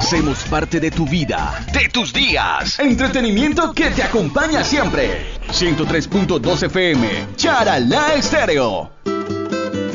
Hacemos parte de tu vida, de tus días. Entretenimiento que te acompaña siempre. 103.2 FM, Charalá Estéreo.